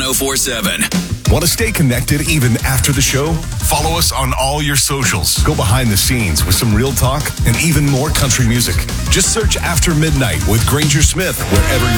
1047. Want to stay connected even after the show? Follow us on all your socials. Go behind the scenes with some real talk and even more country music. Just search After Midnight with Granger Smith wherever you're